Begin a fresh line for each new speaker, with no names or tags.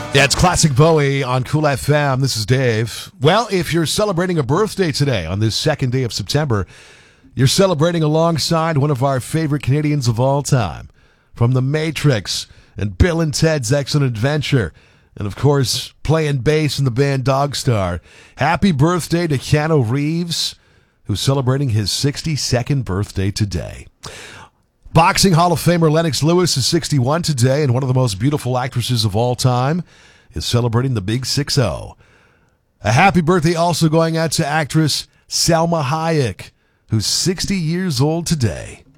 Yeah, it's Classic Bowie on Cool FM. This is Dave. Well, if you're celebrating a birthday today on this second day of September, you're celebrating alongside one of our favorite Canadians of all time. From The Matrix and Bill and Ted's Excellent Adventure. And, of course, playing bass in the band Dogstar. Happy birthday to Keanu Reeves, who's celebrating his 62nd birthday today. Boxing Hall of Famer Lennox Lewis is 61 today, and one of the most beautiful actresses of all time is celebrating the Big 6-0. A happy birthday also going out to actress Salma Hayek, who's 60 years old today.